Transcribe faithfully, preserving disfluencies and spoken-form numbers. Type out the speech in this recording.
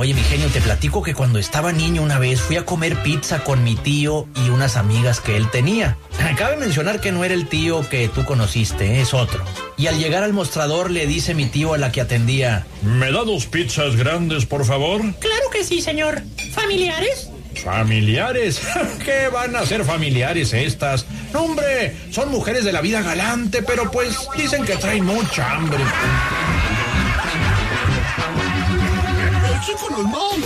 Oye, mi genio, te platico que cuando estaba niño una vez fui a comer pizza con mi tío y unas amigas que él tenía. Cabe mencionar que no era el tío que tú conociste, es otro. Y al llegar al mostrador le dice mi tío a la que atendía: ¿Me da dos pizzas grandes, por favor? Claro que sí, señor. ¿Familiares? ¿Familiares? ¿Qué van a ser familiares estas? No, hombre, son mujeres de la vida galante, pero pues dicen que traen mucha hambre.